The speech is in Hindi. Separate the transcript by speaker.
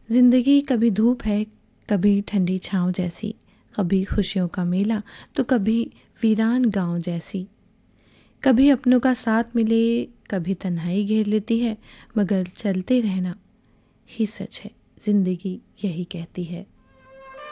Speaker 1: जिंदगी कभी धूप है, कभी ठंडी छाँव जैसी, कभी खुशियों का मेला तो कभी वीरान गांव जैसी। कभी अपनों का साथ मिले, कभी तन्हाई घेर लेती है, मगर चलते रहना ही सच है, जिंदगी यही कहती है।